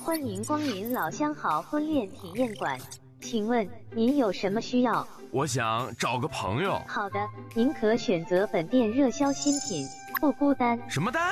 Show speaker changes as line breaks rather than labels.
欢迎光临老相好婚恋体验馆，请问您有什么需要？
我想找个朋友。
好的，您可选择本店热销新品，不孤单。
什么单？